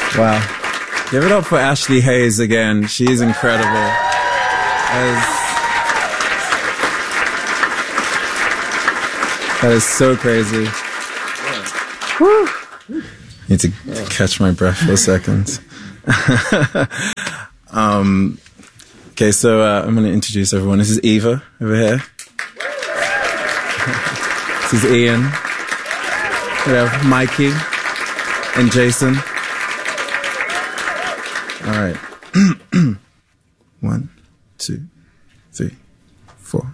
Wow. Give it up for Ashley Hayes again. She's incredible. That is so crazy. Woo. Need to catch my breath for a second. Okay, so I'm going to introduce everyone. This is Eva over here. This is Ian. We have Mikey and Jason. All right. 1, 2, 3.